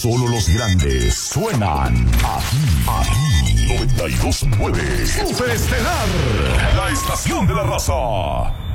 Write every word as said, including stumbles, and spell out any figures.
Solo los grandes suenan aquí, aquí. noventa y dos punto nueve Super Estelar, la estación de la raza.